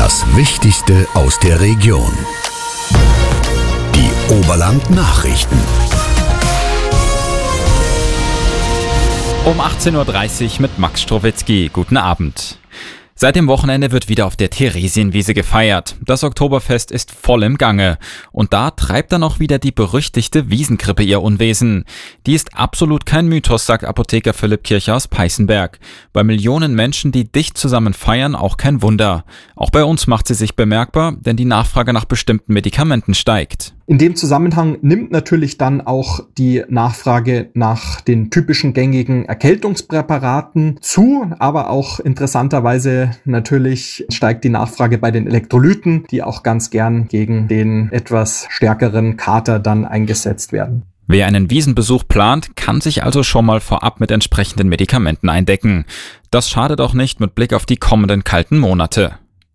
Das Wichtigste aus der Region. Die Oberland-Nachrichten. Um 18.30 Uhr mit Max Strowitzki. Guten Abend. Seit dem Wochenende wird wieder auf der Theresienwiese gefeiert. Das Oktoberfest ist voll im Gange. Und da treibt dann auch wieder die berüchtigte Wiesenkrippe ihr Unwesen. Die ist absolut kein Mythos, sagt Apotheker Philipp Kircher aus Peißenberg. Bei Millionen Menschen, die dicht zusammen feiern, auch kein Wunder. Auch bei uns macht sie sich bemerkbar, denn die Nachfrage nach bestimmten Medikamenten steigt. In dem Zusammenhang nimmt natürlich dann auch die Nachfrage nach den typischen gängigen Erkältungspräparaten zu, aber auch interessanterweise natürlich steigt die Nachfrage bei den Elektrolyten, die auch ganz gern gegen den etwas stärkeren Kater dann eingesetzt werden. Wer einen Wiesenbesuch plant, kann sich also schon mal vorab mit entsprechenden Medikamenten eindecken. Das schadet auch nicht mit Blick auf die kommenden kalten Monate.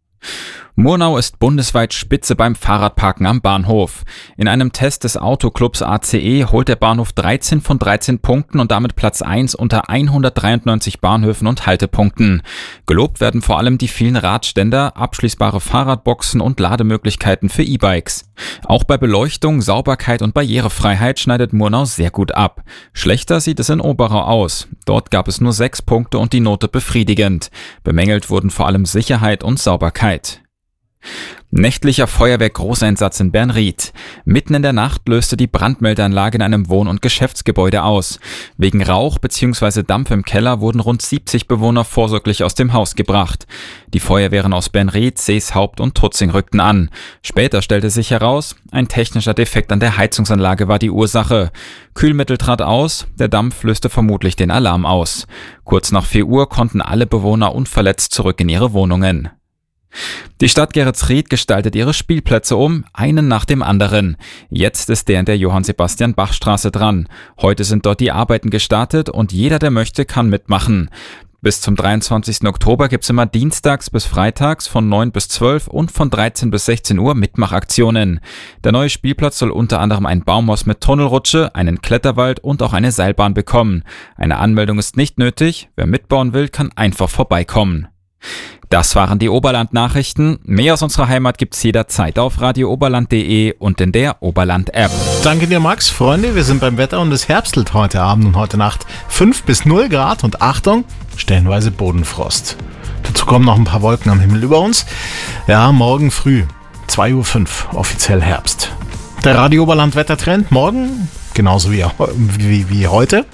Murnau ist bundesweit Spitze beim Fahrradparken am Bahnhof. In einem Test des Autoclubs ACE holt der Bahnhof 13 von 13 Punkten und damit Platz 1 unter 193 Bahnhöfen und Haltepunkten. Gelobt werden vor allem die vielen Radständer, abschließbare Fahrradboxen und Lademöglichkeiten für E-Bikes. Auch bei Beleuchtung, Sauberkeit und Barrierefreiheit schneidet Murnau sehr gut ab. Schlechter sieht es in Oberau aus. Dort gab es nur 6 Punkte und die Note befriedigend. Bemängelt wurden vor allem Sicherheit und Sauberkeit. Nächtlicher Feuerwehr-Großeinsatz in Bernried. Mitten in der Nacht löste die Brandmeldeanlage in einem Wohn- und Geschäftsgebäude aus. Wegen Rauch bzw. Dampf im Keller wurden rund 70 Bewohner vorsorglich aus dem Haus gebracht. Die Feuerwehren aus Bernried, Seeshaupt und Tutzing rückten an. Später stellte sich heraus, ein technischer Defekt an der Heizungsanlage war die Ursache. Kühlmittel trat aus, der Dampf löste vermutlich den Alarm aus. Kurz nach 4 Uhr konnten alle Bewohner unverletzt zurück in ihre Wohnungen. Die Stadt Geretsried gestaltet ihre Spielplätze um, einen nach dem anderen. Jetzt ist der in der Johann-Sebastian-Bach-Straße dran. Heute sind dort die Arbeiten gestartet und jeder, der möchte, kann mitmachen. Bis zum 23. Oktober gibt's immer dienstags bis freitags von 9 bis 12 und von 13 bis 16 Uhr Mitmachaktionen. Der neue Spielplatz soll unter anderem ein Baumhaus mit Tunnelrutsche, einen Kletterwald und auch eine Seilbahn bekommen. Eine Anmeldung ist nicht nötig. Wer mitbauen will, kann einfach vorbeikommen. Das waren die Oberland-Nachrichten. Mehr aus unserer Heimat gibt's jederzeit auf radiooberland.de und in der Oberland-App. Danke dir, Max. Freunde, wir sind beim Wetter und es herbstelt heute Abend und heute Nacht 5 bis 0 Grad und Achtung, stellenweise Bodenfrost. Dazu kommen noch ein paar Wolken am Himmel über uns. Ja, morgen früh, 2.05 Uhr, offiziell Herbst. Der Radio Oberland Wettertrend morgen, genauso wie heute.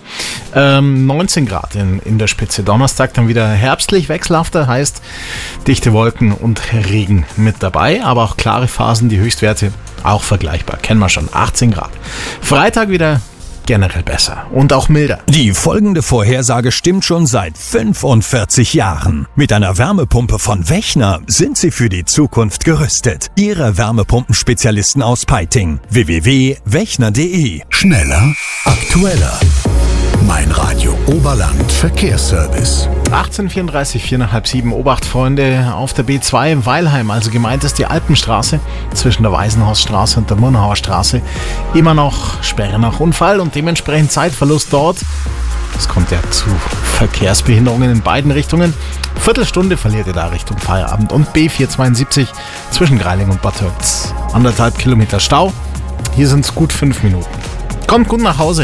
19 Grad in der Spitze. Donnerstag dann wieder herbstlich wechselhafter, heißt dichte Wolken und Regen mit dabei, aber auch klare Phasen, die Höchstwerte auch vergleichbar. Kennen wir schon, 18 Grad. Freitag wieder generell besser und auch milder. Die folgende Vorhersage stimmt schon seit 45 Jahren. Mit einer Wärmepumpe von Wechner sind Sie für die Zukunft gerüstet. Ihre Wärmepumpenspezialisten aus Peiting. www.wechner.de. Schneller, aktueller. Mein Radio Oberland Verkehrsservice. 18:34, 4:30, Obacht, Freunde, auf der B2 in Weilheim. Also gemeint ist die Alpenstraße zwischen der Waisenhausstraße und der Murnauer Straße. Immer noch Sperre nach Unfall und dementsprechend Zeitverlust dort. Es kommt ja zu Verkehrsbehinderungen in beiden Richtungen. Viertelstunde verliert ihr da Richtung Feierabend. Und B472 zwischen Greiling und Bad Hölz. 1,5 Kilometer Stau. Hier sind es gut 5 Minuten. Kommt gut nach Hause.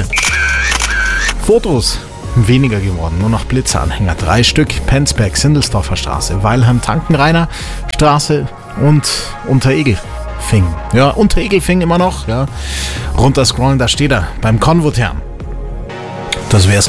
Fotos weniger geworden, nur noch Blitzeranhänger, 3 Stück, Penzberg, Sindelsdorfer Straße, Weilheim, Tankenrainer Straße und Unteregelfing. Ja, Unteregelfing immer noch, ja. Runterscrollen, da steht er, beim Konvotern. Das wär's.